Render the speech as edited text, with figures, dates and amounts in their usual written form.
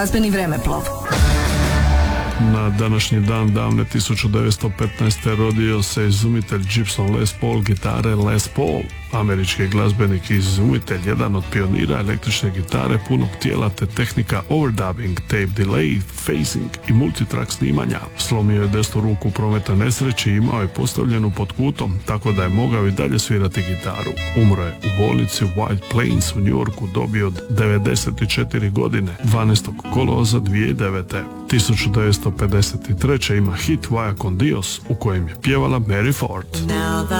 glazbeni vremeplov. Na današnji dan davne 1915. rodio se izumitelj Gibson Les Paul gitare Les Paul, američki glazbenik i izumitelj, jedan od pionira električne gitare punog tijela te tehnika overdubbing, tape delay, phasing i multitrack snimanja. Slomio je desnu ruku u prometnoj nesreći i imao je postavljenu pod kutom, tako da je mogao i dalje svirati gitaru. Umro je u bolnici White Plains u New Yorku, dobi od 94 godine, 12. kolovoza 2009. 1953. ima hit Vaya con Dios u kojem je pjevala Mary Ford. Now the